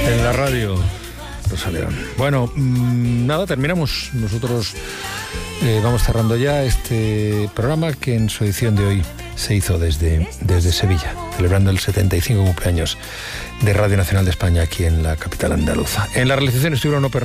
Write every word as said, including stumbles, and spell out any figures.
En la radio, Rosa León. Bueno, mmm, nada, terminamos. Nosotros eh, vamos cerrando ya este programa que en su edición de hoy se hizo desde, desde Sevilla, celebrando el setenta y cinco cumpleaños de Radio Nacional de España aquí en la capital andaluza. En la realización estuvieron no